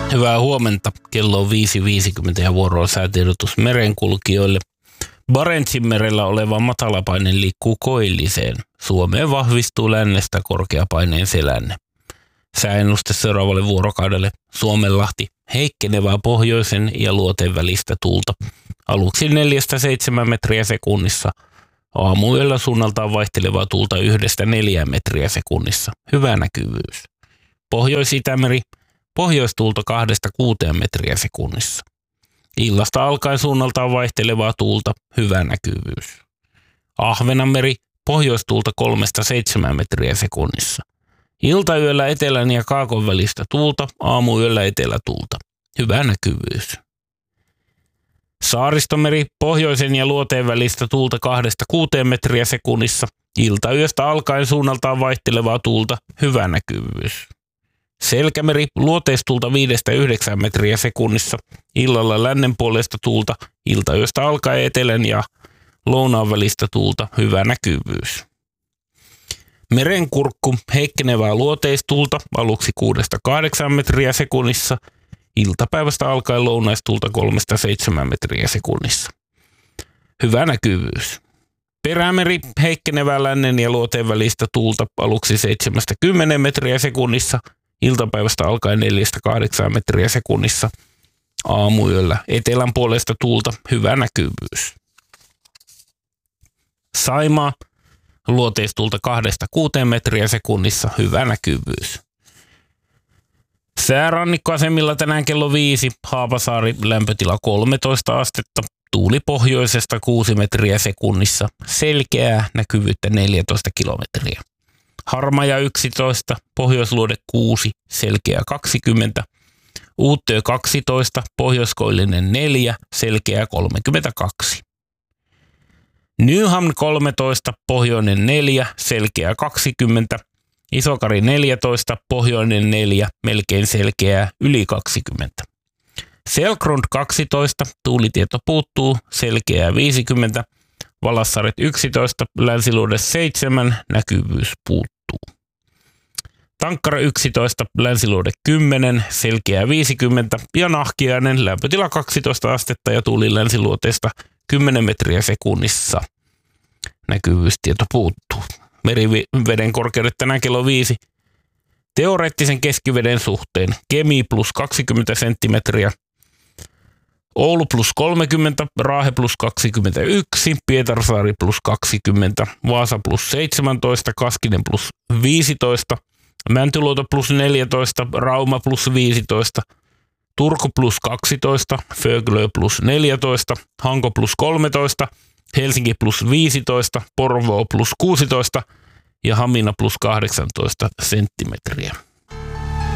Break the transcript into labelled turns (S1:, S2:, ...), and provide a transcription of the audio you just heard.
S1: Hyvää huomenta. Kello on 5.50 ja vuoro on säätiedotus merenkulkijoille. Barentsinmerellä oleva matalapaine liikkuu koilliseen. Suomeen vahvistuu lännestä korkeapaineen selänne. Sääennuste seuraavalle vuorokaudelle. Suomenlahti heikkenevää pohjoisen ja luoteen välistä tuulta. Aluksi 4-7 metriä sekunnissa. Aamuyöllä suunnaltaan vaihtelevaa tuulta 1-4 metriä sekunnissa. Hyvä näkyvyys. Pohjois-Itämeri. Pohjoistuulta 2-6 metriä sekunnissa. Illasta alkaen suunnaltaan vaihtelevaa tuulta, hyvä näkyvyys. Ahvenanmeri, pohjoistuulta 3-7 metriä sekunnissa. Iltayöllä etelän ja kaakon välistä tuulta, aamuyöllä etelätuulta, hyvä näkyvyys. Saaristomeri, pohjoisen ja luoteen välistä tuulta 2-6 metriä sekunnissa. Iltayöstä alkaen suunnaltaan vaihtelevaa tuulta, hyvä näkyvyys. Selkämeri, luoteistuulta 5-9 metriä sekunnissa, illalla lännen puolesta tuulta, iltayöstä alkaen etelän ja lounaan välistä tuulta, hyvä näkyvyys. Merenkurkku, heikkenevää luoteistuulta, aluksi 6-8 metriä sekunnissa, iltapäivästä alkaen lounaistuulta 3-7 metriä sekunnissa. Hyvä näkyvyys. Perämeri, heikkenevää lännen ja luoteen välistä tuulta, aluksi 7-10 metriä sekunnissa, iltapäivästä alkaen 4-8 metriä sekunnissa. Aamuyöllä etelän puolesta tuulta, hyvä näkyvyys. Saimaa, luoteistuulta 2-6 metriä sekunnissa, hyvä näkyvyys. Säärannikkoasemilla tänään kello 5, Haapasaari, lämpötila 13 astetta, tuuli pohjoisesta 6 metriä sekunnissa, selkeää näkyvyyttä 14 kilometriä. Harmaja 11, Pohjoisluode 6, selkeä 20, Uuttöö 12, Pohjoiskoillinen 4, selkeä 32. Nyhamn 13, Pohjoinen 4, selkeä 20, Isokari 14, Pohjoinen 4, melkein selkeää yli 20. Selkrund 12, tuulitieto puuttuu, selkeää 50, Valassaaret 11, Länsiluode 7, näkyvyys puuttuu. Tankkara 11, Länsiluode 10, selkeää 50 ja Nahkiainen, lämpötila 12 astetta ja tuuli länsiluoteesta 10 metriä sekunnissa. Näkyvyystieto puuttuu. Meriveden korkeudet tänään kello 5. Teoreettisen keskiveden suhteen Kemi plus 20 senttimetriä, Oulu plus 30, Raahe plus 21, Pietarsaari plus 20, Vaasa plus 17, Kaskinen plus 15, Mäntyluoto plus 14, Rauma plus 15, Turku plus 12, Föglö plus 14, Hanko plus 13, Helsinki plus 15, Porvoo plus 16 ja Hamina plus 18 senttimetriä.